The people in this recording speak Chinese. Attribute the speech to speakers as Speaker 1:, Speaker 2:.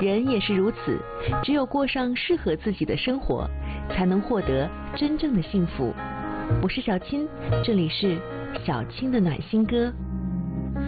Speaker 1: 人也是如此，只有过上适合自己的生活，才能获得真正的幸福。我是小青，这里是小青的暖心歌。